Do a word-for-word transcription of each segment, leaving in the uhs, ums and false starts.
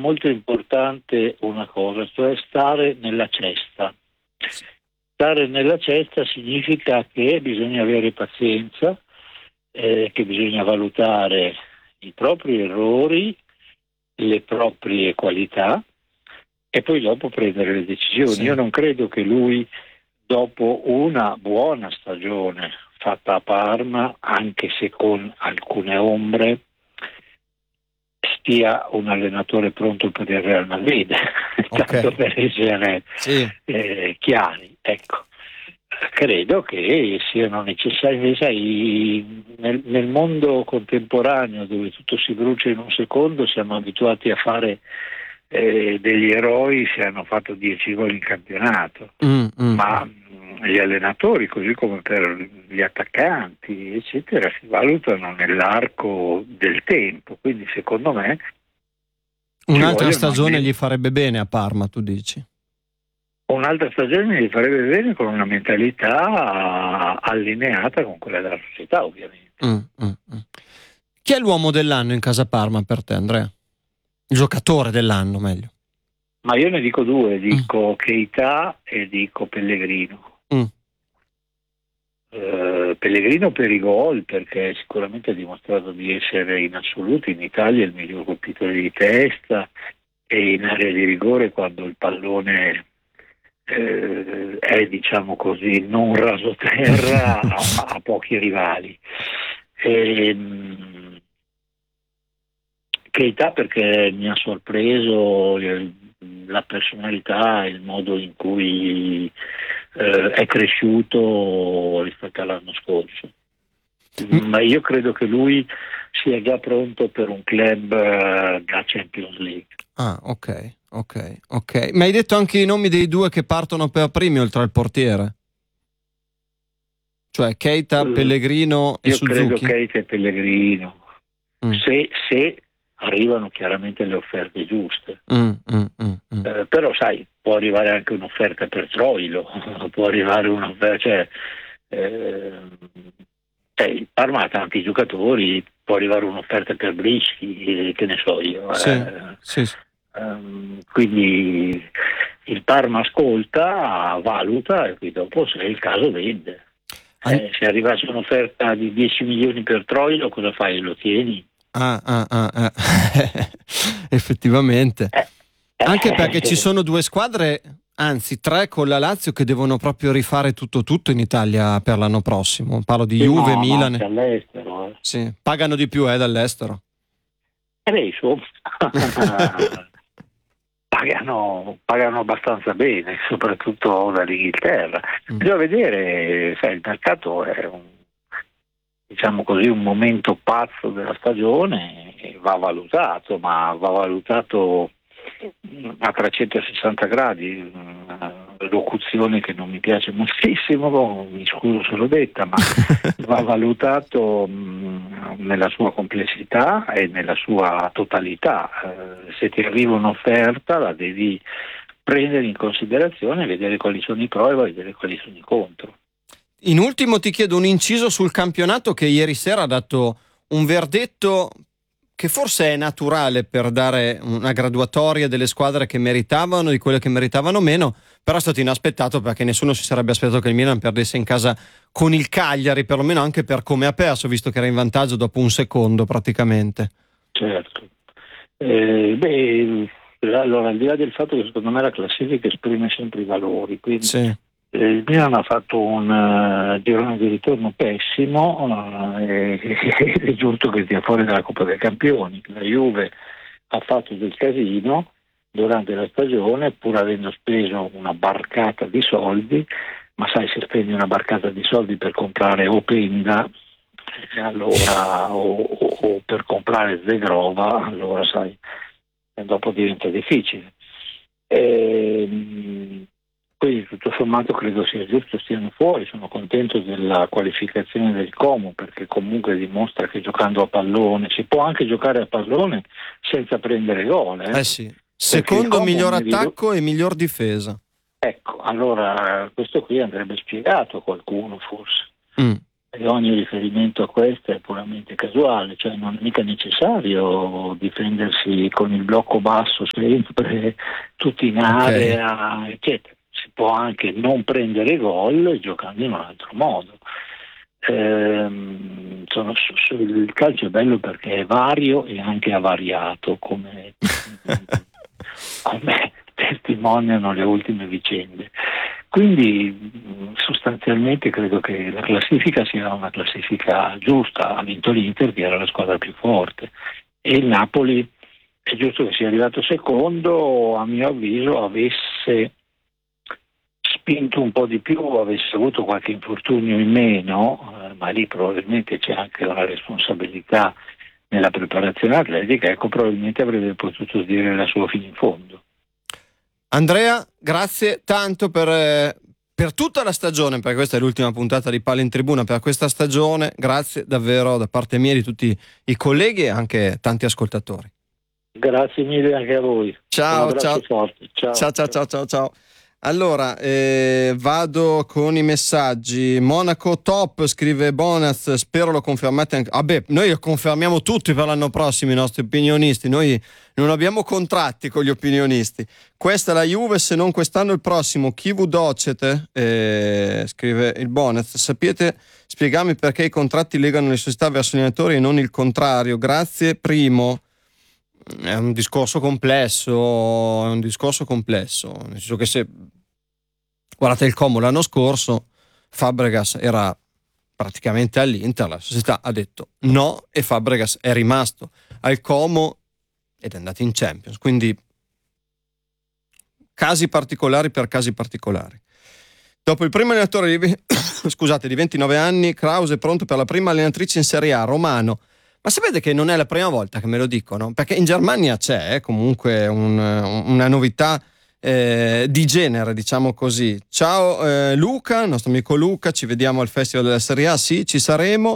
molto importante una cosa, cioè stare nella cesta. Stare nella cesta significa che bisogna avere pazienza, eh, che bisogna valutare i propri errori, le proprie qualità e poi dopo prendere le decisioni. Sì. Io non credo che lui, dopo una buona stagione fatta a Parma, anche se con alcune ombre, sia un allenatore pronto per il Real Madrid, Ok. tanto per essere Sì. eh, chiari. Ecco, credo che siano necessari, sai, nel, nel mondo contemporaneo dove tutto si brucia in un secondo, siamo abituati a fare eh, degli eroi se hanno fatto dieci gol in campionato, Mm, mm. ma gli allenatori, così come per gli attaccanti, eccetera, si valutano nell'arco del tempo. Quindi, secondo me, Un'altra vogliono stagione almeno- gli farebbe bene a Parma, tu dici? un'altra stagione gli farebbe bene con una mentalità allineata con quella della società, ovviamente. Mm, mm, mm. Chi è l'uomo dell'anno in casa Parma per te, Andrea? Il giocatore dell'anno, meglio. Ma io ne dico due, dico Keita e dico Pellegrino. Mm. Eh, Pellegrino per i gol, perché sicuramente ha dimostrato di essere in assoluto in Italia il miglior colpitore di testa e in area di rigore quando il pallone eh, è, diciamo così, non rasoterra a, a pochi rivali. E, mh, Keita perché mi ha sorpreso il- la personalità, il modo in cui eh, è cresciuto rispetto all'anno scorso. Mm. Ma io credo che lui sia già pronto per un club eh, da Champions League. Ah, ok, ok, ok. Mi hai detto anche i nomi dei due che partono per primi oltre al portiere? Cioè Keita, Eh, Pellegrino e io credo Suzuki? Keita e Pellegrino, Mm, se, se arrivano chiaramente le offerte giuste. mm, mm, mm, mm. Eh, però sai, può arrivare anche un'offerta per Troilo, può arrivare un'offerta, cioè, eh, cioè, il Parma ha tanti giocatori, può arrivare un'offerta per Brischi, eh, che ne so io. Sì, eh. sì, sì. Ehm, quindi il Parma ascolta, valuta e poi dopo se è il caso vende. An- Eh, se arrivasse un'offerta di dieci milioni per Troilo, cosa fai? Lo tieni? ah, ah, ah, ah. Effettivamente. Eh, eh, Anche perché ci eh, sono due squadre, anzi tre con la Lazio, che devono proprio rifare tutto tutto in Italia per l'anno prossimo. Parlo di sì, Juve, no, ma Milan. anche all'estero. Eh. Sì, pagano di più eh, dall'estero. E beh, insomma, pagano, pagano abbastanza bene, soprattutto dall'Inghilterra. Mm. Bisogna vedere, sai, il mercato è un, diciamo così, un momento pazzo della stagione e va valutato, ma va valutato a trecentosessanta gradi, una locuzione che non mi piace moltissimo, mi scuso se l'ho detta, ma va valutato mh, nella sua complessità e nella sua totalità. Eh, se ti arriva un'offerta la devi prendere in considerazione, vedere quali sono i pro e vedere quali sono i contro. In ultimo ti chiedo un inciso sul campionato che ieri sera ha dato un verdetto che forse è naturale per dare una graduatoria delle squadre che meritavano, di quelle che meritavano meno, però è stato inaspettato perché nessuno si sarebbe aspettato che il Milan perdesse in casa con il Cagliari, perlomeno anche per come ha perso, visto che era in vantaggio dopo un secondo praticamente. Certo. Eh, beh, allora, al di là del fatto che secondo me la classifica esprime sempre i valori, quindi Sì. eh, il Milan ha fatto un uh, girone di ritorno pessimo uh, e, ed è giusto che stia fuori dalla Coppa dei Campioni. La Juve ha fatto del casino durante la stagione pur avendo speso una barcata di soldi, ma sai, se spendi una barcata di soldi per comprare Openda allora, o, o, o per comprare Zegrova, allora sai, dopo diventa difficile. E, quindi tutto sommato credo sia giusto stiano fuori, sono contento della qualificazione del Como perché comunque dimostra che giocando a pallone si può anche giocare a pallone senza prendere gol. Eh, Eh sì. Secondo Como miglior mi rido- attacco e miglior difesa. Ecco, allora questo qui andrebbe spiegato a qualcuno forse. Mm. e ogni riferimento a questo è puramente casuale, cioè non è mica necessario difendersi con il blocco basso sempre, tutti in area, okay, eccetera. Si può anche non prendere gol giocando in un altro modo. Ehm, sono, su, su, il calcio è bello perché è vario e anche avariato, come, come testimoniano le ultime vicende. Quindi sostanzialmente credo che la classifica sia una classifica giusta. Ha vinto l'Inter, che era la squadra più forte, e il Napoli è giusto che sia arrivato secondo. A mio avviso avesse spinto un po' di più, avesse avuto qualche infortunio in meno, eh, ma lì probabilmente c'è anche una responsabilità nella preparazione atletica, ecco, probabilmente avrebbe potuto dire la sua fino in fondo. Andrea, grazie tanto per, per tutta la stagione, perché questa è l'ultima puntata di Palla in Tribuna per questa stagione. Grazie davvero da parte mia, di tutti i colleghi e anche tanti ascoltatori. Grazie mille anche a voi. Ciao, ciao. Forte. Ciao. Ciao, ciao, ciao, ciao, ciao. Allora, eh, vado con i messaggi. Monaco top, scrive Bonaz, spero lo confermate anche. Vabbè, noi lo confermiamo tutti per l'anno prossimo, i nostri opinionisti. Noi non abbiamo contratti con gli opinionisti. Questa è la Juve, se non quest'anno il prossimo. Chi vu docete? Eh, scrive il Bonaz. Sapete spiegarmi perché i contratti legano le società verso gli allenatori e non il contrario? Grazie, primo. È un discorso complesso, è un discorso complesso, nel senso che se guardate il Como l'anno scorso, Fabregas era praticamente all'Inter, la società ha detto no e Fabregas è rimasto al Como ed è andato in Champions, quindi casi particolari per casi particolari. Dopo il primo allenatore di, scusate, di ventinove anni, Krause è pronto per la prima allenatrice in Serie A, Romano. Ma sapete che non è la prima volta che me lo dicono? Perché in Germania c'è eh, comunque un, una novità eh, di genere, diciamo così. Ciao eh, Luca, il nostro amico Luca, ci vediamo al Festival della Serie A, sì, ci saremo.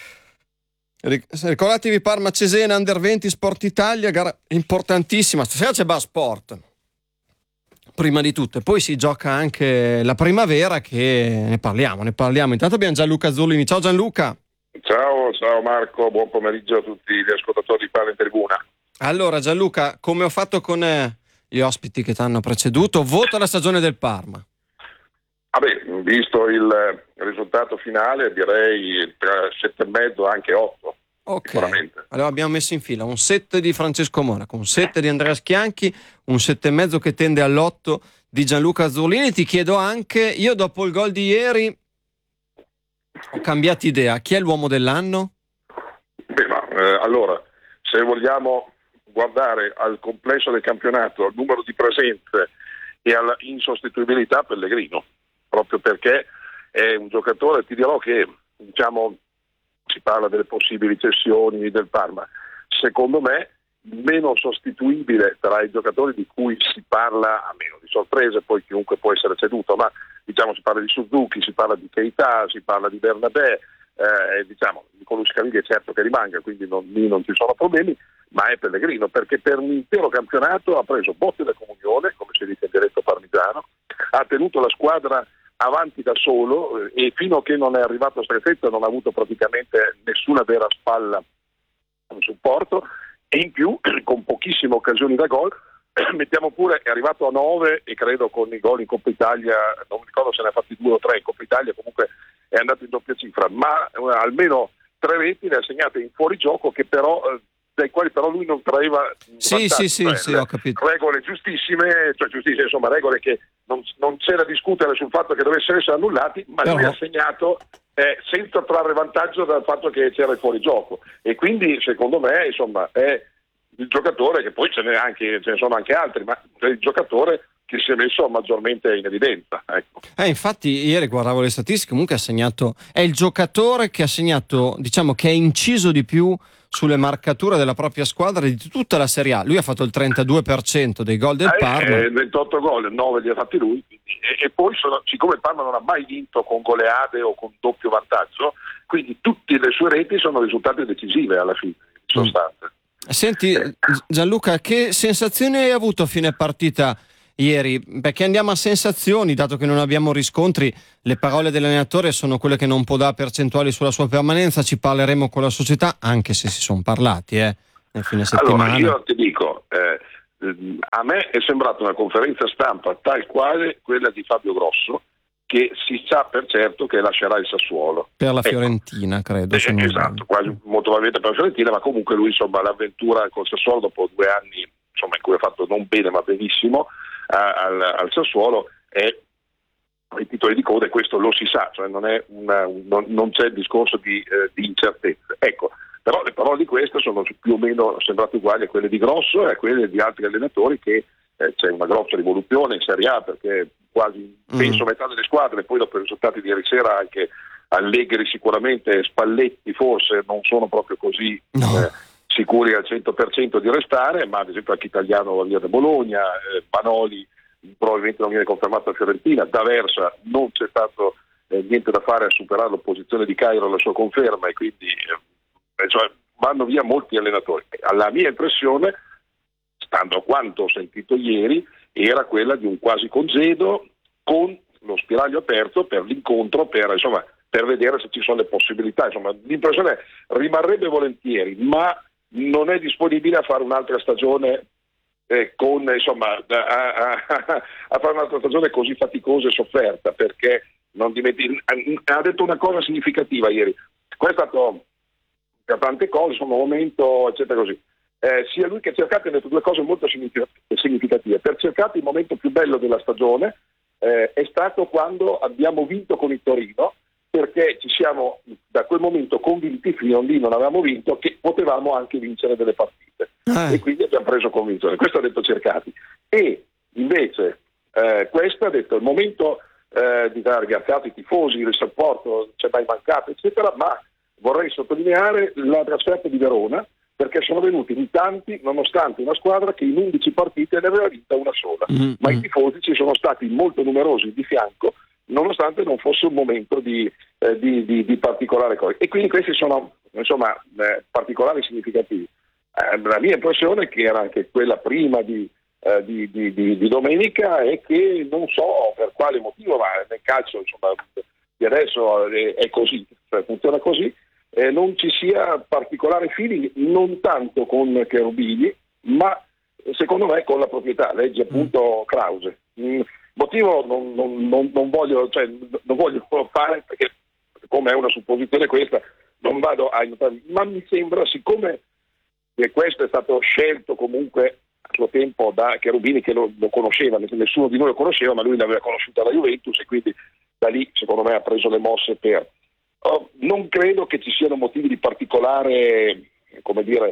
Ricordatevi Parma Cesena, Under venti, Sport Italia, gara importantissima. Stasera c'è Bar Sport, prima di tutto. E poi si gioca anche la primavera, che ne parliamo, ne parliamo. Intanto abbiamo Gianluca Zurlini. Ciao Gianluca. Ciao, ciao Marco, buon pomeriggio a tutti gli ascoltatori di Palla in Tribuna. Allora Gianluca, come ho fatto con eh, gli ospiti che ti hanno preceduto, vota la stagione del Parma. Vabbè, visto il risultato finale, direi tra sette e mezzo, anche otto. Ok, sicuramente. Allora abbiamo messo in fila un set di Francesco Monaco, un set di Andrea Schianchi, un sette e mezzo che tende all'otto di Gianluca Zurlini. Ti chiedo anche, io dopo il gol di ieri ho cambiato idea, chi è l'uomo dell'anno? Beh, ma eh, allora, se vogliamo guardare al complesso del campionato, al numero di presenze e alla insostituibilità, Pellegrino, proprio perché è un giocatore, ti dirò che, diciamo, si parla delle possibili cessioni del Parma, secondo me meno sostituibile tra i giocatori di cui si parla, a meno di sorprese, poi chiunque può essere ceduto, ma diciamo si parla di Suzuki, si parla di Keita, si parla di Bernabé, eh, diciamo Nicolò Scalini è certo che rimanga, quindi non, lì non ci sono problemi, ma è Pellegrino perché per un intero campionato ha preso botte da comunione, come si dice in dialetto parmigiano, ha tenuto la squadra avanti da solo eh, e fino a che non è arrivato a strettezza non ha avuto praticamente nessuna vera spalla in supporto, e in più con pochissime occasioni da gol. Mettiamo pure, è arrivato a nove e credo con i gol in Coppa Italia, non mi ricordo se ne ha fatti due o tre in Coppa Italia, comunque è andato in doppia cifra, ma eh, almeno tre reti le ha segnate in fuorigioco che però eh, dai quali però lui non traeva sì sì sì, cioè, sì ho capito. Regole giustissime, cioè giustissime, insomma regole che non, non c'è da discutere sul fatto che dovessero essere annullati, ma però lui ha segnato eh, senza trarre vantaggio dal fatto che c'era il fuorigioco, e quindi secondo me insomma è il giocatore, che poi ce ne, anche, ce ne sono anche altri, ma è il giocatore che si è messo maggiormente in evidenza, ecco. Eh, infatti ieri guardavo le statistiche, comunque ha segnato, è il giocatore che ha segnato, diciamo che ha inciso di più sulle marcature della propria squadra di tutta la Serie A. Lui ha fatto il trentadue per cento dei gol del eh, Parma, eh, ventotto gol, nove li ha fatti lui, quindi, e, e poi sono, siccome il Parma non ha mai vinto con goleade o con doppio vantaggio, quindi tutte le sue reti sono risultate decisive alla fine, in sostanza. Mm. Senti Gianluca, che sensazione hai avuto a fine partita ieri, perché andiamo a sensazioni, dato che non abbiamo riscontri, le parole dell'allenatore sono quelle che non può dare percentuali sulla sua permanenza, ci parleremo con la società, anche se si sono parlati eh, nel fine settimana. Allora, io ti dico, eh, a me è sembrata una conferenza stampa tal quale quella di Fabio Grosso, che si sa per certo che lascerà il Sassuolo. Per la ecco. Fiorentina, credo. Eh, esatto, quasi molto probabilmente per la Fiorentina, ma comunque lui, insomma, l'avventura col Sassuolo dopo due anni, insomma, in cui ha fatto non bene ma benissimo a, al, al Sassuolo, è ai titoli di coda, e questo lo si sa, cioè non, è una, un, non, non c'è il discorso di, eh, di incertezze. Ecco, però le parole di queste sono più o meno sembrate uguali a quelle di Grosso e a quelle di altri allenatori, che eh, c'è una grossa rivoluzione in Serie A, perché quasi mm. penso metà delle squadre, poi dopo i risultati di ieri sera anche Allegri sicuramente, Spalletti forse non sono proprio così no. eh, sicuri al cento per cento di restare, ma ad esempio anche Italiano va via da Bologna, eh, Panoli probabilmente non viene confermato a Fiorentina, D'Aversa non c'è stato eh, niente da fare a superare l'opposizione di Cairo alla sua conferma, e quindi eh, cioè, vanno via molti allenatori. La mia impressione, stando a quanto ho sentito ieri, era quella di un quasi congedo con lo spiraglio aperto per l'incontro, per, insomma, per vedere se ci sono le possibilità. Insomma, l'impressione è rimarrebbe volentieri, ma non è disponibile a fare un'altra stagione eh, con insomma a, a, a fare un'altra stagione così faticosa e sofferta, perché non dimentichi, ha detto una cosa significativa ieri. Questo è stato per tante cose, insomma, un momento eccetera così. Eh, sia lui che Cercati hanno detto due cose molto significative. Per Cercati il momento più bello della stagione eh, è stato quando abbiamo vinto con il Torino, perché ci siamo da quel momento convinti, fino a lì non avevamo vinto, che potevamo anche vincere delle partite ah. e quindi abbiamo preso convinzione. Questo ha detto Cercati. E invece eh, questo ha detto il momento eh, di aver ringraziato i tifosi, il supporto non c'è mai mancato eccetera, ma vorrei sottolineare la trasferta di Verona, perché sono venuti in tanti, nonostante una squadra che in undici partite ne aveva vinta una sola, mm-hmm. ma i tifosi ci sono stati molto numerosi di fianco, nonostante non fosse un momento di, eh, di, di, di particolare cosa. E quindi questi sono insomma eh, particolari significativi. Eh, la mia impressione, che era anche quella prima di, eh, di, di, di, di domenica, è che non so per quale motivo, ma nel calcio insomma di adesso è, è così, cioè funziona così, eh, non ci sia particolare feeling, non tanto con Cherubini, ma secondo me con la proprietà. Legge appunto Krause. Mm, motivo non, non, non, non voglio cioè, non voglio fare, perché come è una supposizione questa, non vado a aiutare, ma mi sembra, siccome che questo è stato scelto comunque a suo tempo da Cherubini, che lo, lo conosceva, nessuno di noi lo conosceva, ma lui l'aveva conosciuta alla Juventus, e quindi da lì secondo me ha preso le mosse per... Oh, non credo che ci siano motivi di particolare, come dire,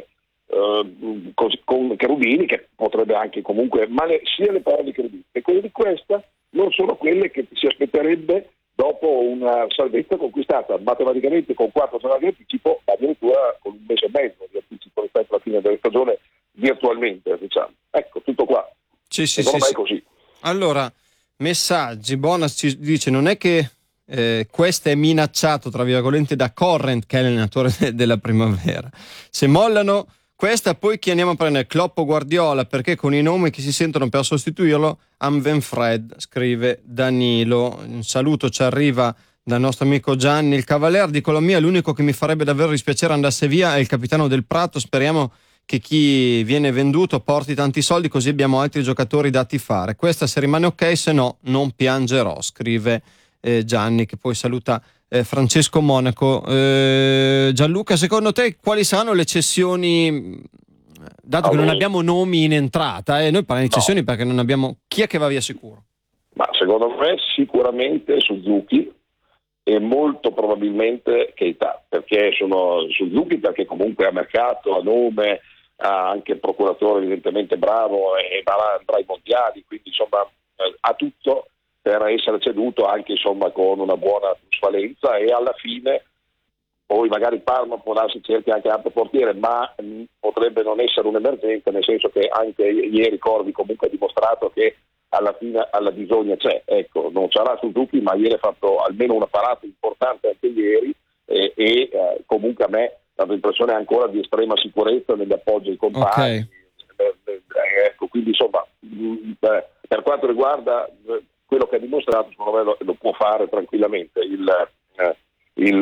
Uh, con Cherubini, che potrebbe anche comunque, ma le, sia le parole di Cherubini e quelle di questa non sono quelle che si aspetterebbe dopo una salvezza conquistata matematicamente con quattro giornate di anticipo, addirittura con un mese e mezzo di anticipo rispetto alla fine della stagione, virtualmente, diciamo. Ecco, tutto qua. Sì, sì, secondo sì, me è così. Allora, messaggi. Bonas ci dice: non è che Eh, questo è minacciato tra virgolette da Corrent, che è l'allenatore de- della primavera. Se mollano questa, poi chi andiamo a prendere? Klopp o Guardiola? Perché con i nomi che si sentono per sostituirlo, Amven Fred, scrive Danilo. Un saluto ci arriva dal nostro amico Gianni. Il Cavalier di Colombia, l'unico che mi farebbe davvero dispiacere andasse via è il capitano del Prato. Speriamo che chi viene venduto porti tanti soldi, così abbiamo altri giocatori da tifare. Questa se rimane ok, se no non piangerò, scrive Eh, Gianni, che poi saluta eh, Francesco Monaco. eh, Gianluca, secondo te quali saranno le cessioni, dato allora, che non abbiamo nomi in entrata, e eh, noi parliamo di no. cessioni perché non abbiamo chi è che va via sicuro? Ma secondo me sicuramente Suzuki e molto probabilmente Keita, perché sono Suzuki perché comunque a mercato, a nome, ha anche il procuratore evidentemente bravo e andrà ai mondiali, quindi insomma eh, ha tutto per essere ceduto anche insomma con una buona plusvalenza, e alla fine poi magari Parma può darsi certi anche altro portiere, ma mh, potrebbe non essere un'emergenza, nel senso che anche ieri Corvi comunque ha dimostrato che alla fine alla bisogna c'è, ecco, non sarà Suzuki, ma ieri ha fatto almeno una parata importante anche ieri, e, e eh, comunque a me ha dato l'impressione ancora di estrema sicurezza negli appoggi ai compagni. Okay. Ecco, quindi insomma mh, per quanto riguarda eh, quello che ha dimostrato, secondo me lo, lo può fare tranquillamente il, eh, il,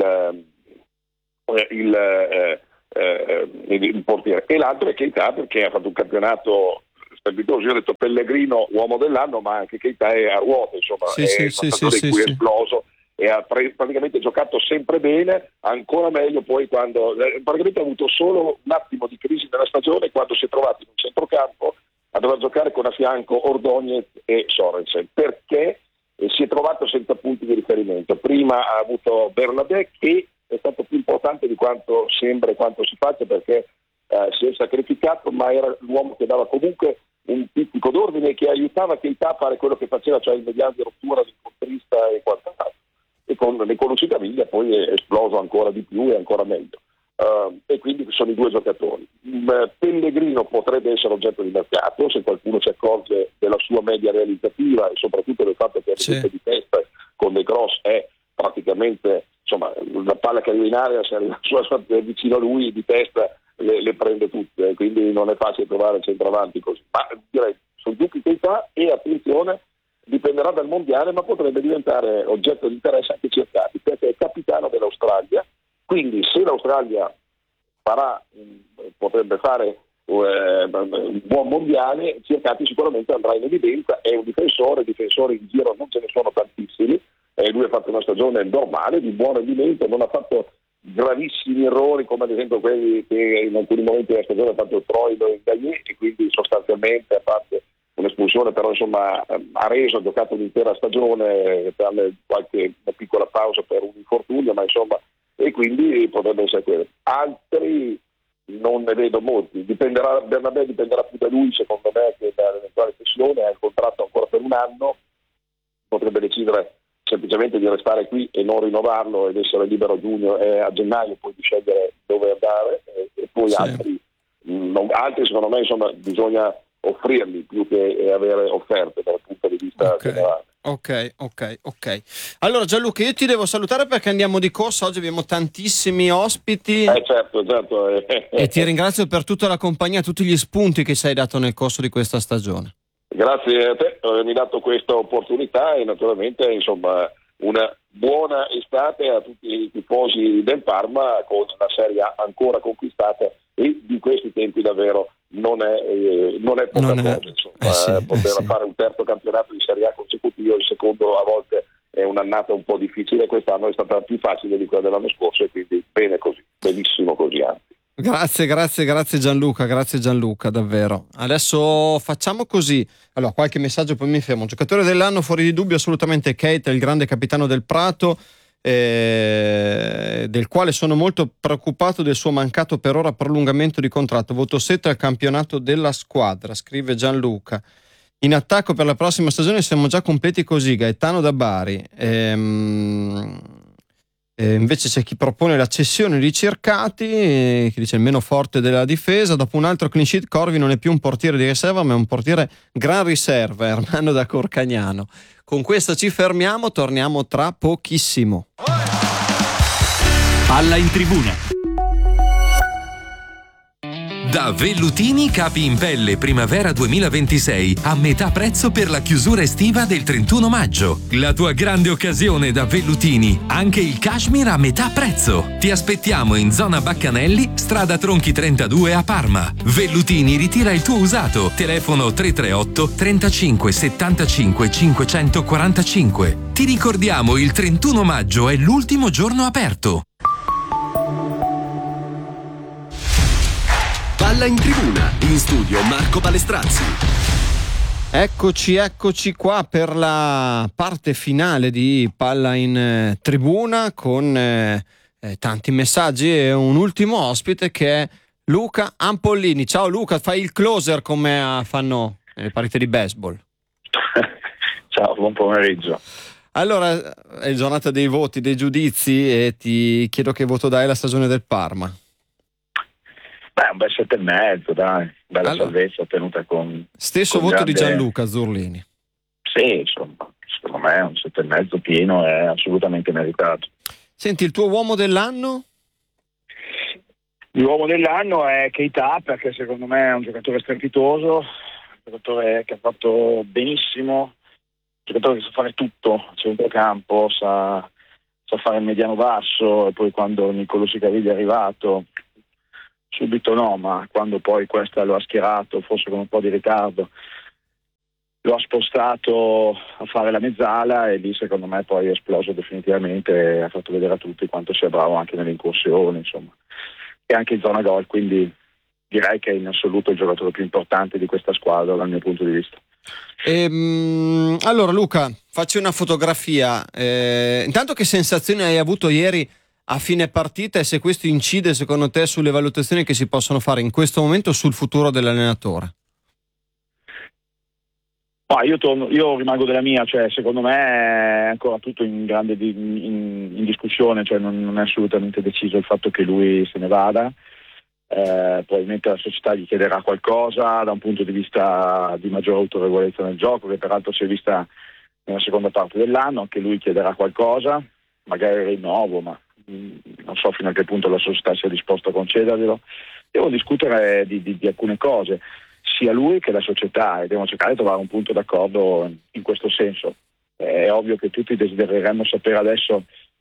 eh, il, eh, eh, il, il portiere. E l'altro è Keita, perché ha fatto un campionato strepitoso. Io ho detto Pellegrino uomo dell'anno, ma anche Keita è a ruota, insomma, sì, è sì, una sì, stagione sì, in cui sì, è esploso e ha pre- praticamente giocato sempre bene, ancora meglio poi quando eh, praticamente ha avuto solo un attimo di crisi nella stagione quando si è trovato in un centrocampo a dover giocare con a fianco Ordóñez e Sorensen, perché eh, si è trovato senza punti di riferimento. Prima ha avuto Bernabé, che è stato più importante di quanto sembra e quanto si faccia, perché eh, si è sacrificato, ma era l'uomo che dava comunque un pizzico d'ordine, che aiutava Keita a fare quello che faceva, cioè il mediano di rottura, l'incontrista e quant'altro. E con le conosciute Caviglia poi è esploso ancora di più e ancora meglio. Uh, e quindi sono i due giocatori. Um, Pellegrino potrebbe essere oggetto di mercato se qualcuno si accorge della sua media realizzativa e soprattutto del fatto che sì. di testa con dei cross è praticamente, insomma, la palla che arriva in area, se arriva vicino a lui di testa le, le prende tutte, quindi non è facile trovare centravanti così. Ma direi sono due qualità e attenzione, dipenderà dal mondiale, ma potrebbe diventare oggetto di interesse anche Cercati, perché è capitano dell'Australia. Quindi se l'Australia farà, potrebbe fare eh, un buon mondiale, Cercati sicuramente andrà in evidenza. È un difensore, difensori in giro non ce ne sono tantissimi, eh, lui ha fatto una stagione normale, di buon rendimento, non ha fatto gravissimi errori come ad esempio quelli che in alcuni momenti della stagione ha fatto il Troilo e il Gagné, e quindi sostanzialmente a parte un'espulsione, però insomma ha reso, ha giocato un'intera stagione, tranne qualche una piccola pausa per un infortunio, ma insomma, e quindi potrebbe essere quello. Altri non ne vedo molti, dipenderà, Bernabé dipenderà più da lui secondo me che dall'eventuale cessione, ha il contratto ancora per un anno, potrebbe decidere semplicemente di restare qui e non rinnovarlo ed essere libero a giugno e a gennaio poi di scegliere dove andare, e, e poi sì. altri, non, altri secondo me insomma bisogna offrirli più che avere offerte dal punto di vista okay. generale. Ok, ok, ok. Allora Gianluca, io ti devo salutare perché andiamo di corsa, oggi abbiamo tantissimi ospiti. Eh certo, certo. E ti ringrazio per tutta la compagnia, tutti gli spunti che sei dato nel corso di questa stagione. Grazie a te, mi hai dato questa opportunità e naturalmente insomma una buona estate a tutti i tifosi del Parma, con la Serie A ancora conquistata, e di questi tempi davvero non è, eh, non è poca non cosa, è... insomma, eh sì, poter eh sì. fare un terzo campionato di Serie A consecutivo, il secondo a volte è un'annata un po' difficile, quest'anno è stata più facile di quella dell'anno scorso e quindi bene così, benissimo così anzi. Grazie, grazie, grazie Gianluca, grazie Gianluca, davvero. Adesso facciamo così. Allora, qualche messaggio poi mi fermo. Giocatore dell'anno fuori di dubbio assolutamente Keita, il grande capitano del Prato, eh, del quale sono molto preoccupato del suo mancato per ora prolungamento di contratto. Voto sette al campionato della squadra, scrive Gianluca. In attacco per la prossima stagione siamo già completi così, Gaetano da Bari. Ehm... Eh, invece c'è chi propone la cessione di Cercati, eh, che dice il meno forte della difesa. Dopo un altro clean sheet, Corvi non è più un portiere di riserva ma è un portiere gran riserva, Ermanno da Corcagnano. Con questo ci fermiamo, torniamo tra pochissimo. Palla in tribuna. Da Vellutini capi in pelle primavera duemilaventisei a metà prezzo per la chiusura estiva del trentuno maggio. La tua grande occasione da Vellutini, anche il cashmere a metà prezzo. Ti aspettiamo in zona Baccanelli, strada Tronchi trentadue a Parma. Vellutini ritira il tuo usato. Telefono tre tre otto trentacinque settantacinque cinquecentoquarantacinque. Ti ricordiamo, il trentuno maggio è l'ultimo giorno aperto. Palla in tribuna, in studio Marco Palestrazzi. Eccoci, eccoci qua per la parte finale di Palla in eh, tribuna con eh, eh, tanti messaggi e un ultimo ospite che è Luca Ampollini. Ciao Luca, fai il closer come fanno nelle partite di baseball. Ciao, buon pomeriggio. Allora, è giornata dei voti, dei giudizi e ti chiedo che voto dai alla stagione del Parma. Beh, un bel sette e mezzo, dai, bella allora, salvezza ottenuta con stesso con voto grande... di Gianluca Zurlini. Sì, insomma, secondo me un sette e mezzo pieno è assolutamente meritato. Senti, il tuo uomo dell'anno? L'uomo dell'anno è Keita, perché secondo me è un giocatore strepitoso, giocatore che ha fatto benissimo, un giocatore che sa fare tutto a centrocampo, sa, sa fare il mediano basso, e poi quando Niccolò Siccarelli è arrivato subito no, ma quando poi questa lo ha schierato, forse con un po' di ritardo, lo ha spostato a fare la mezzala, e lì secondo me poi è esploso definitivamente e ha fatto vedere a tutti quanto sia bravo anche nelle incursioni, insomma, e anche in zona gol, quindi direi che è in assoluto il giocatore più importante di questa squadra dal mio punto di vista. Ehm, allora Luca, facci una fotografia. Eh, intanto, che sensazioni hai avuto ieri a fine partita, e se questo incide secondo te sulle valutazioni che si possono fare in questo momento sul futuro dell'allenatore? Ma io, torno, io rimango della mia, cioè secondo me è ancora tutto in grande di, in, in discussione, cioè non, non è assolutamente deciso il fatto che lui se ne vada. Eh, probabilmente la società gli chiederà qualcosa da un punto di vista di maggiore autorevolezza nel gioco, che peraltro si è vista nella seconda parte dell'anno. Anche lui chiederà qualcosa, magari rinnovo, ma mh, non so fino a che punto la società sia disposta a concederglielo. Devo discutere di, di, di alcune cose, sia lui che la società, e devono cercare di trovare un punto d'accordo in questo senso. È ovvio che tutti desidereremmo sapere adesso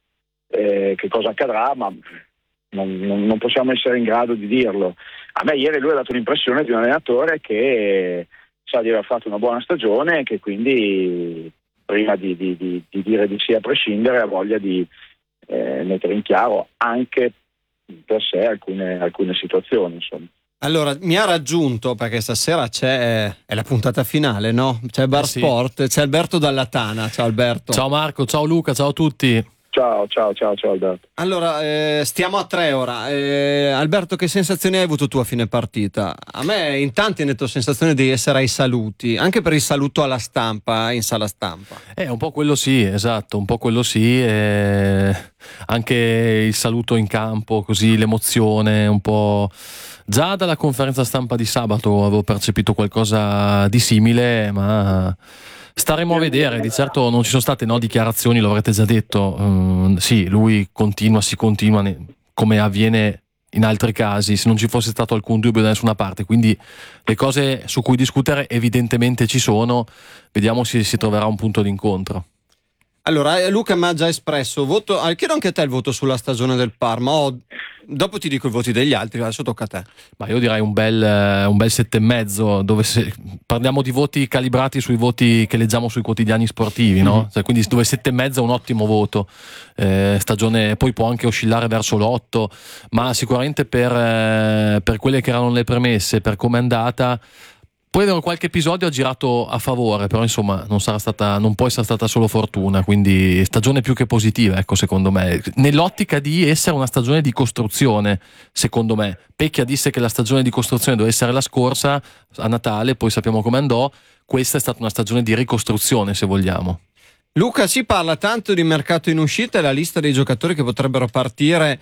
eh, che cosa accadrà, ma non, non, non possiamo essere in grado di dirlo. A me ieri lui ha dato l'impressione di un allenatore che sa di aver fatto una buona stagione e che quindi prima di, di, di, di dire di sì a prescindere ha voglia di eh, mettere in chiaro anche per sé alcune, alcune situazioni, insomma. Allora, mi ha raggiunto, perché stasera c'è è la puntata finale, no? C'è Bar eh sì. Sport, c'è Alberto Dalla Tana. Ciao Alberto. Ciao Marco, ciao Luca, ciao a tutti. Ciao, ciao, ciao, ciao Alberto. Allora, eh, stiamo a tre ora. Eh, Alberto, che sensazioni hai avuto tu a fine partita? A me in tanti hanno detto sensazione di essere ai saluti, anche per il saluto alla stampa, in sala stampa. Eh, un po' quello sì, esatto, un po' quello sì. Eh, anche il saluto in campo, così l'emozione, un po'. Già dalla conferenza stampa di sabato avevo percepito qualcosa di simile, ma staremo a vedere. Di certo non ci sono state no, dichiarazioni, lo avrete già detto. Um, sì, lui continua, si continua ne, come avviene in altri casi, se non ci fosse stato alcun dubbio da nessuna parte. Quindi le cose su cui discutere evidentemente ci sono. Vediamo se si troverà un punto d'incontro. Allora, Luca mi ha già espresso voto, chiedo anche a te il voto sulla stagione del Parma. Oh, dopo ti dico i voti degli altri, adesso tocca a te. Ma io direi un bel, un bel sette e mezzo, dove se, parliamo di voti calibrati sui voti che leggiamo sui quotidiani sportivi, no? Mm-hmm. Cioè, quindi dove sette e mezzo è un ottimo voto. Eh, stagione poi può anche oscillare verso l'otto, ma sicuramente per, eh, per quelle che erano le premesse, per come è andata. Poi qualche episodio ha girato a favore, però insomma non sarà stata, non può essere stata solo fortuna, quindi stagione più che positiva, ecco, secondo me, nell'ottica di essere una stagione di costruzione. Secondo me Pecchia disse che la stagione di costruzione doveva essere la scorsa a Natale, poi sappiamo come andò. Questa è stata una stagione di ricostruzione, se vogliamo. Luca, si parla tanto di mercato in uscita e la lista dei giocatori che potrebbero partire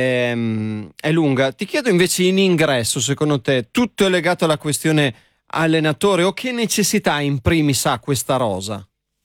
ehm, è lunga. Ti chiedo invece in ingresso, secondo te tutto è legato alla questione allenatore, o che necessità in primis ha questa rosa?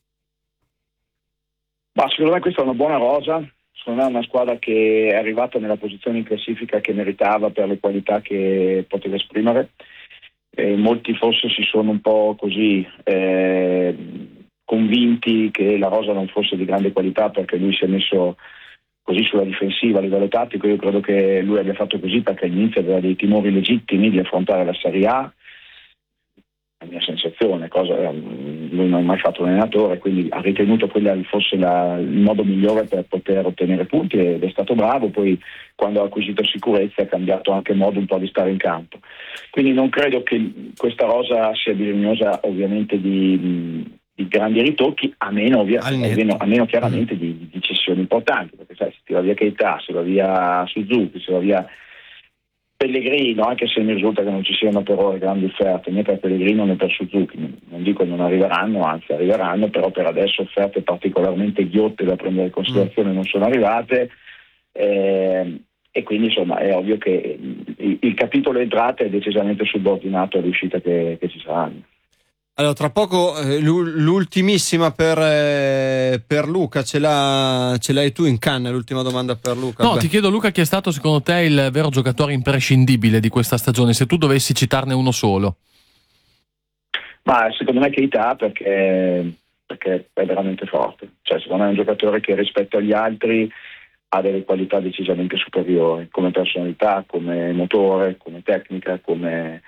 Ma secondo me questa è una buona rosa, secondo me è una squadra che è arrivata nella posizione in classifica che meritava per le qualità che poteva esprimere. E molti forse si sono un po' così eh, convinti che la rosa non fosse di grande qualità perché lui si è messo così sulla difensiva a livello tattico. Io credo che lui abbia fatto così perché all'inizio aveva dei timori legittimi di affrontare la Serie A. La mia sensazione, cosa lui non ha mai fatto un allenatore, quindi ha ritenuto quella fosse la, il modo migliore per poter ottenere punti ed è stato bravo. Poi quando ha acquisito sicurezza ha cambiato anche modo un po' di stare in campo, quindi non credo che questa rosa sia bisognosa ovviamente di, di grandi ritocchi, a meno, ovvia, a meno, a meno chiaramente di, di cessioni importanti, perché sai, se ti va via Keita, se va via Suzuki, se va via Pellegrino, anche se mi risulta che non ci siano per ora grandi offerte né per Pellegrino né per Suzuki, non dico che non arriveranno, anzi arriveranno, però per adesso offerte particolarmente ghiotte da prendere in considerazione non sono arrivate, eh, e quindi insomma è ovvio che il, il capitolo entrate è decisamente subordinato all'uscita che, che ci saranno. Allora, tra poco eh, l'ultimissima per, eh, per Luca, ce, l'ha, ce l'hai tu in canna, l'ultima domanda per Luca. No, Beh. ti chiedo Luca, chi è stato secondo te il vero giocatore imprescindibile di questa stagione, se tu dovessi citarne uno solo? Ma secondo me Keita perché, perché è veramente forte, cioè secondo me è un giocatore che rispetto agli altri ha delle qualità decisamente superiori, come personalità, come motore, come tecnica, come...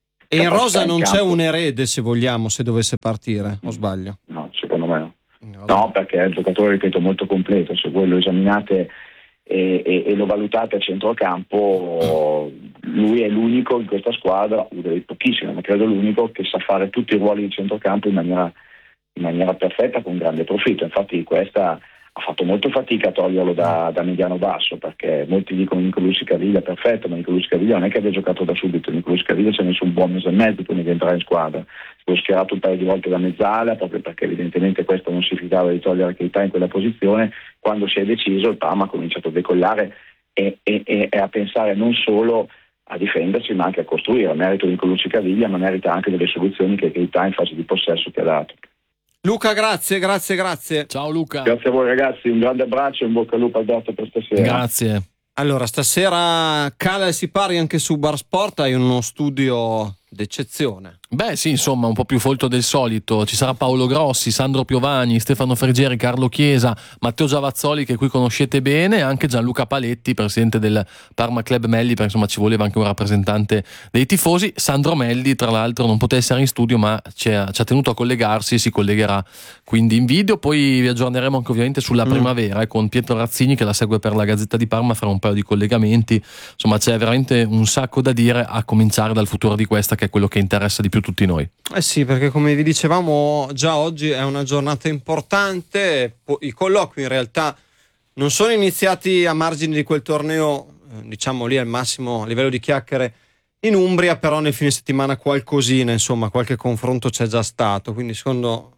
E in rosa non campo. c'è un erede, se vogliamo, se dovesse partire, o sbaglio? No, secondo me no. No, perché è un giocatore, ripeto, molto completo. Se voi lo esaminate e, e, e lo valutate a centrocampo, lui è l'unico in questa squadra, uno dei pochissimi, ma credo l'unico, che sa fare tutti i ruoli di centrocampo in maniera, in maniera perfetta, con grande profitto. Infatti questa ha fatto molto fatica a toglierlo da, da mediano basso, perché molti dicono Nicolò Caviglia perfetto, ma Nicolò Caviglia non è che abbia giocato da subito, Nicolò Caviglia ci ha messo un buon mese e mezzo prima di entrare in squadra, l'ho schierato un paio di volte da mezzala proprio perché evidentemente questo non significava di togliere Keita in quella posizione. Quando si è deciso il Parma ha cominciato a decollare e, e, e, e a pensare non solo a difendersi ma anche a costruire. Merito di Nicolò Caviglia, ma merita anche delle soluzioni che Keita in fase di possesso ti ha dato. Luca, grazie, grazie, grazie. Ciao Luca. Grazie a voi ragazzi, un grande abbraccio e un bocca al lupo Alberto per stasera. Grazie. Allora, stasera cala e si pari anche su Bar Sport, hai uno studio d'eccezione. Beh sì, insomma un po' più folto del solito. Ci sarà Paolo Grossi, Sandro Piovani, Stefano Frigieri, Carlo Chiesa, Matteo Giavazzoli, che qui conoscete bene, e anche Gianluca Paletti, presidente del Parma Club Melli, perché insomma ci voleva anche un rappresentante dei tifosi. Sandro Melli tra l'altro non poteva essere in studio, ma ci ha, ci ha tenuto a collegarsi, si collegherà quindi in video. Poi vi aggiorneremo anche ovviamente sulla mm. primavera eh, con Pietro Razzini, che la segue per la Gazzetta di Parma, farà un paio di collegamenti. Insomma c'è veramente un sacco da dire, a cominciare dal futuro di questa, che è quello che interessa di più tutti noi. Eh sì, perché come vi dicevamo già oggi è una giornata importante. I colloqui in realtà non sono iniziati a margine di quel torneo, diciamo lì al massimo a livello di chiacchiere in Umbria, però nel fine settimana qualcosina, insomma qualche confronto c'è già stato, quindi secondo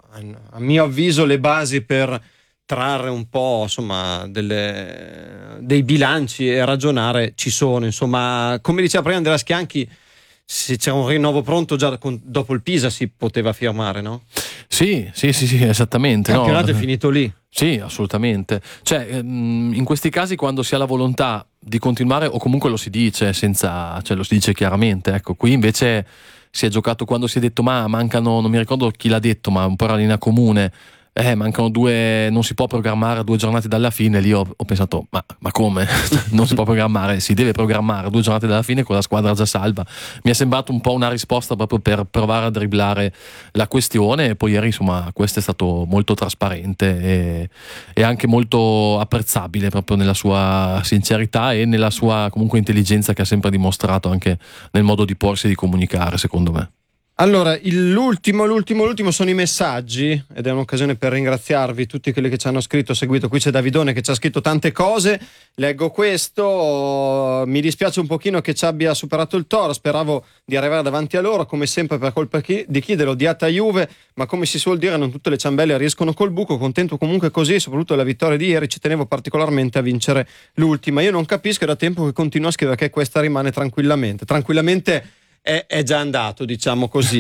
a mio avviso le basi per trarre un po' insomma delle, dei bilanci e ragionare ci sono. Insomma, come diceva prima Andrea Schianchi, se c'è un rinnovo pronto già con, dopo il Pisa si poteva firmare, no? Sì, sì, sì, sì, esattamente. Il campionato no? è finito lì. Sì, assolutamente. Cioè, in questi casi quando si ha la volontà di continuare, o comunque lo si dice senza, cioè lo si dice chiaramente, ecco, qui invece si è giocato quando si è detto ma mancano, non mi ricordo chi l'ha detto, ma un po' la linea comune, eh, mancano due, non si può programmare due giornate dalla fine. Lì ho, ho pensato ma, ma come? Non si può programmare? Si deve programmare due giornate dalla fine con la squadra già salva. Mi è sembrato un po' una risposta proprio per provare a dribblare la questione, e poi ieri insomma questo è stato molto trasparente e, e anche molto apprezzabile proprio nella sua sincerità e nella sua comunque intelligenza, che ha sempre dimostrato anche nel modo di porsi e di comunicare, secondo me. Allora, il- l'ultimo, l'ultimo, l'ultimo sono i messaggi, ed è un'occasione per ringraziarvi tutti quelli che ci hanno scritto, seguito. Qui c'è Davidone che ci ha scritto tante cose, leggo questo: mi dispiace un pochino che ci abbia superato il Toro, speravo di arrivare davanti a loro, come sempre per colpa chi- di chi dell'odiata Juve, ma come si suol dire non tutte le ciambelle riescono col buco. Contento comunque così, soprattutto della vittoria di ieri, ci tenevo particolarmente a vincere l'ultima. Io non capisco, è da tempo che continuo a scrivere che questa rimane tranquillamente, tranquillamente È, è già andato, diciamo così.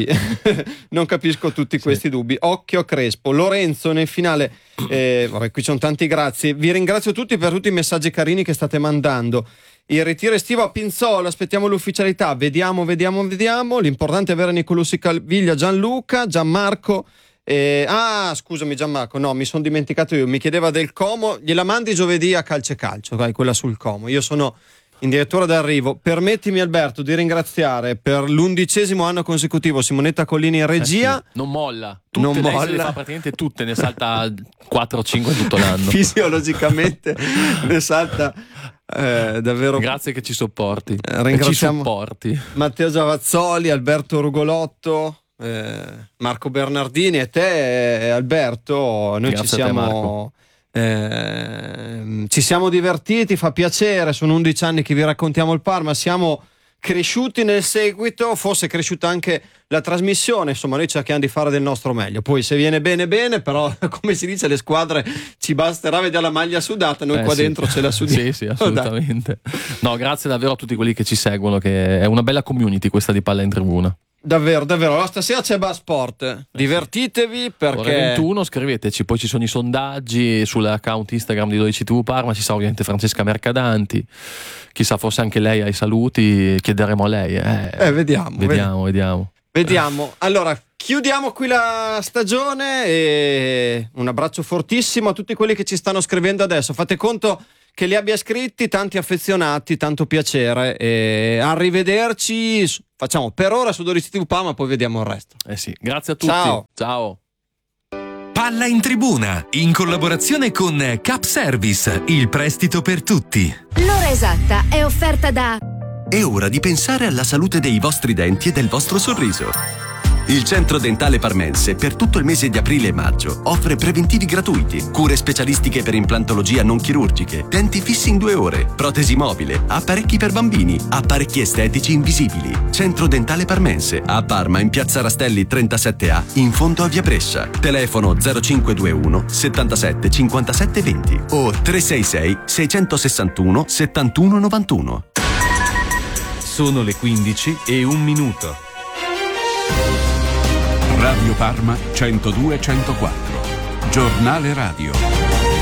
Non capisco tutti questi sì. dubbi. Occhio a Crespo. Lorenzo nel finale, eh, vabbè, qui ci sono tanti grazie. Vi ringrazio tutti per tutti i messaggi carini che state mandando. Il ritiro estivo a Pinzolo, aspettiamo l'ufficialità. Vediamo, vediamo, vediamo. L'importante è avere Nicolò Caviglia, Gianluca, Gianmarco. Eh, ah, scusami Gianmarco, no, mi sono dimenticato io. Mi chiedeva del Como. Gliela mandi giovedì a Calcio e Calcio, vai, quella sul Como. Io sono in direttura d'arrivo. Permettimi Alberto di ringraziare per l'undicesimo anno consecutivo Simonetta Collini in regia. Eh sì, non molla, tutte non lei molla. se le fa praticamente tutte, ne salta quattro o cinque tutto l'anno. Fisiologicamente ne salta eh, davvero. Grazie che ci sopporti. Eh, ringraziamo ci supporti. Matteo Giavazzoli, Alberto Rugolotto, eh, Marco Bernardini e te, eh, Alberto. Noi Grazie ci a te, siamo Marco. Eh, ci siamo divertiti, fa piacere, sono undici anni che vi raccontiamo il Parma, siamo cresciuti nel seguito, forse è cresciuta anche la trasmissione, insomma noi cerchiamo di fare del nostro meglio, poi se viene bene bene, però come si dice le squadre ci basterà vedere la maglia sudata, noi Eh, qua sì. dentro ce la sudiamo. Sì, sì, assolutamente. No, grazie davvero a tutti quelli che ci seguono, che è una bella community questa di Palla in Tribuna. Davvero, davvero. Allora, stasera c'è Bar Sport. Divertitevi perché. Ore ventuno, scriveteci, poi ci sono i sondaggi sull'account Instagram di dodici tivù Parma, ci sarà ovviamente Francesca Mercadanti, chissà forse anche lei ha i saluti, chiederemo a lei. Eh, Eh, vediamo, vediamo, vediamo. Vediamo. Allora, chiudiamo qui la stagione e un abbraccio fortissimo a tutti quelli che ci stanno scrivendo adesso. Fate conto che li abbia scritti tanti affezionati, tanto piacere, e arrivederci. Facciamo per ora su dodici tivù Parma, poi vediamo il resto. Eh sì, grazie a tutti. Ciao. Ciao. Palla in tribuna, in collaborazione con Cap Service, il prestito per tutti. L'ora esatta è offerta da... È ora di pensare alla salute dei vostri denti e del vostro sorriso. Il Centro Dentale Parmense per tutto il mese di aprile e maggio offre preventivi gratuiti, cure specialistiche per implantologia non chirurgiche, denti fissi in due ore, protesi mobile, apparecchi per bambini, apparecchi estetici invisibili. Centro Dentale Parmense a Parma in Piazza Rastelli trentasette A in fondo a Via Brescia. Telefono zero cinque due uno settantasette cinquantasette venti o tre sei sei sei sei uno settantuno novantuno. Sono le quindici e un minuto. Radio Parma centodue centoquattro. Giornale radio.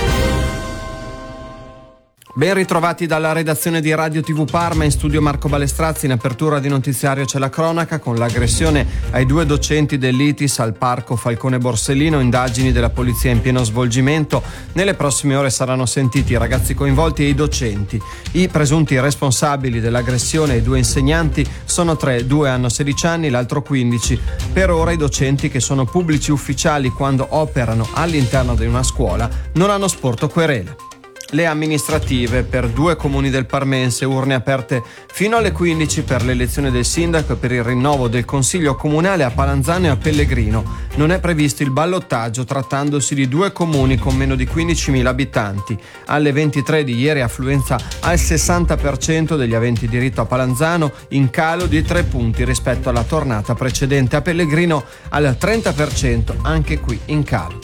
Ben ritrovati dalla redazione di Radio tivù Parma, in studio Marco Balestrazzi. In apertura di notiziario c'è la cronaca con l'aggressione ai due docenti dell'I T I S al parco Falcone Borsellino, indagini della polizia in pieno svolgimento. Nelle prossime ore saranno sentiti i ragazzi coinvolti e i docenti. I presunti responsabili dell'aggressione ai due insegnanti sono tre, due hanno sedici anni, l'altro quindici. Per ora i docenti, che sono pubblici ufficiali quando operano all'interno di una scuola, non hanno sporto querela. Le amministrative per due comuni del Parmense, urne aperte fino alle quindici per l'elezione del sindaco e per il rinnovo del consiglio comunale a Palanzano e a Pellegrino. Non è previsto il ballottaggio trattandosi di due comuni con meno di quindicimila abitanti. Alle ventitré di ieri affluenza al sessanta per cento degli aventi diritto a Palanzano, in calo di tre punti rispetto alla tornata precedente. A Pellegrino al trenta per cento, anche qui in calo.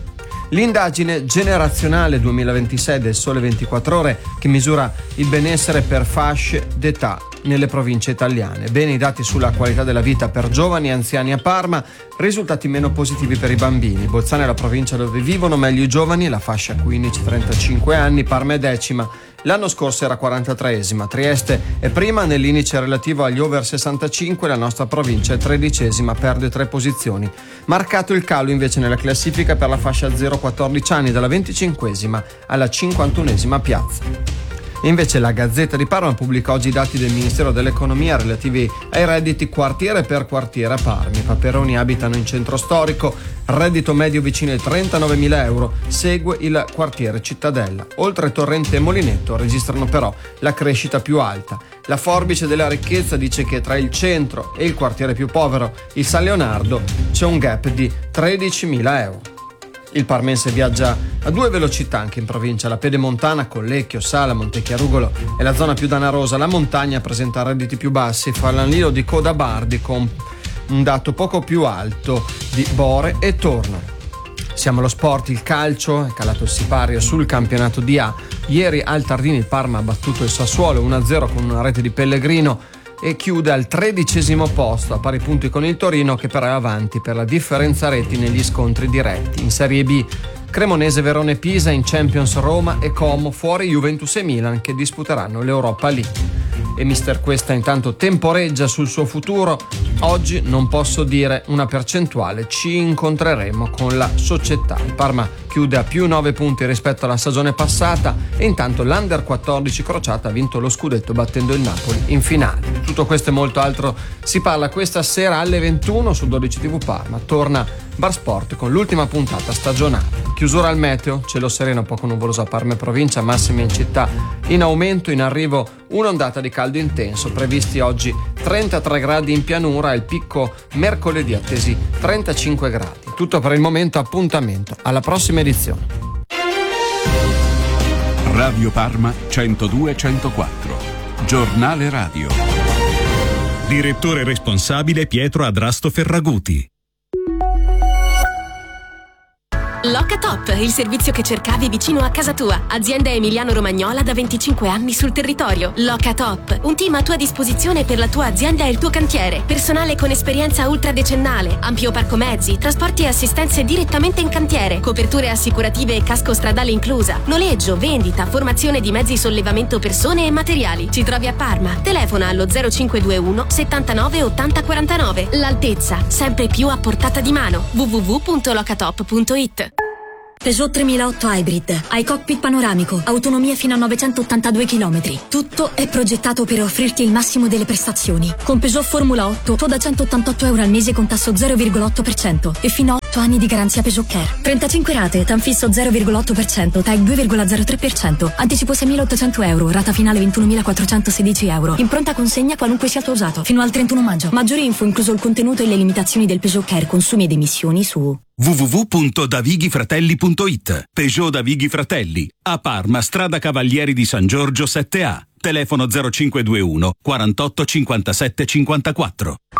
L'indagine generazionale duemilaventisei del Sole ventiquattro Ore, che misura il benessere per fasce d'età nelle province italiane. Bene i dati sulla qualità della vita per giovani e anziani a Parma, risultati meno positivi per i bambini. Bolzano è la provincia dove vivono meglio i giovani, la fascia quindici trentacinque anni, Parma è decima. L'anno scorso era quarantatreesima, Trieste è prima nell'indice relativo agli over sessantacinque, la nostra provincia è tredicesima, perde tre posizioni. Marcato il calo invece nella classifica per la fascia zero quattordici anni, dalla venticinquesima alla cinquantunesima piazza. Invece la Gazzetta di Parma pubblica oggi i dati del Ministero dell'Economia relativi ai redditi quartiere per quartiere a Parma. I Paperoni abitano in centro storico, reddito medio vicino ai trentanovemila euro, segue il quartiere Cittadella. Oltre Torrente e Molinetto registrano però la crescita più alta. La forbice della ricchezza dice che tra il centro e il quartiere più povero, il San Leonardo, c'è un gap di tredicimila euro. Il parmense viaggia a due velocità anche in provincia. La pedemontana, Collecchio, Sala, Montechiarugolo è la zona più danarosa. La montagna presenta redditi più bassi, Falanlilo di Codabardi con un dato poco più alto di Bore e Torno. Siamo allo sport, il calcio, è calato il sipario sul campionato di A. Ieri al Tardini il Parma ha battuto il Sassuolo uno a zero con una rete di Pellegrino e chiude al tredicesimo posto, a pari punti con il Torino, che però è avanti per la differenza reti negli scontri diretti. In Serie B, Cremonese, Verona e Pisa, in Champions Roma e Como, fuori Juventus e Milan che disputeranno l'Europa League. E mister Cuesta intanto temporeggia sul suo futuro. Oggi non posso dire una percentuale, ci incontreremo con la società. Il Parma chiude a più nove punti rispetto alla stagione passata e intanto l'Under quattordici Crociata ha vinto lo scudetto battendo il Napoli in finale. Di tutto questo e molto altro si parla questa sera alle ventuno su dodici tivù Parma. Torna Bar Sport con l'ultima puntata stagionale. Chiusura al meteo, cielo sereno poco nuvoloso a Parma e provincia, massime in città in aumento, in arrivo un'ondata di caldo intenso, previsti oggi trentatré gradi in pianura e il picco mercoledì attesi trentacinque gradi. Tutto per il momento, appuntamento alla prossima edizione. Radio Parma centodue centoquattro. Giornale radio. Direttore responsabile Pietro Adrasto Ferraguti. Locatop, il servizio che cercavi vicino a casa tua. Azienda emiliano-romagnola da venticinque anni sul territorio. Locatop, un team a tua disposizione per la tua azienda e il tuo cantiere. Personale con esperienza ultradecennale, ampio parco mezzi, trasporti e assistenze direttamente in cantiere, coperture assicurative e casco stradale inclusa, noleggio, vendita, formazione di mezzi sollevamento persone e materiali. Ci trovi a Parma. Telefona allo zero cinque due uno settantanove ottanta quarantanove. L'altezza, sempre più a portata di mano. w w w punto locatop punto it. Peugeot tremilaotto Hybrid, hai cockpit panoramico, autonomia fino a novecentottantadue chilometri. Tutto è progettato per offrirti il massimo delle prestazioni. Con Peugeot Formula otto, tu da centottantotto euro al mese con tasso zero virgola otto per cento e fino a otto anni di garanzia Peugeot Care. trentacinque rate, TAN fisso zero virgola otto per cento, T A E due virgola zero tre per cento, anticipo seimilaottocento euro, rata finale ventunomilaquattrocentosedici euro. In pronta consegna qualunque sia il tuo usato, fino al trentuno maggio. Maggiori info incluso il contenuto e le limitazioni del Peugeot Care, consumi ed emissioni su w w w punto davighifratelli punto it. Peugeot Davighi Fratelli, a Parma, strada Cavalieri di San Giorgio sette A. Telefono zero cinque due uno quarantotto cinquantasette cinquantaquattro.